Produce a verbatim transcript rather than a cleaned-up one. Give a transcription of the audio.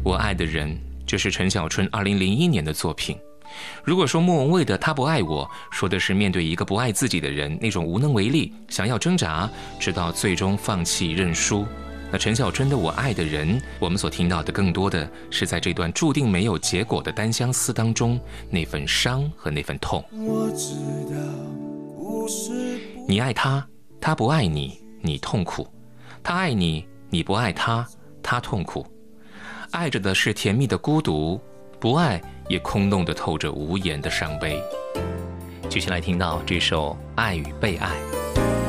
我爱的人，这是陈小春二零零一年的作品。如果说莫文蔚的他不爱我说的是面对一个不爱自己的人那种无能为力，想要挣扎直到最终放弃认输，那陈小春的我爱的人，我们所听到的更多的是在这段注定没有结果的单相思当中那份伤和那份痛。 我知道故事， 你爱他，他不爱你，你痛苦；他爱你，你不爱他，他痛苦。爱着的是甜蜜的孤独，不爱也空洞的透着无言的伤悲。继续来听到这首《爱与被爱》。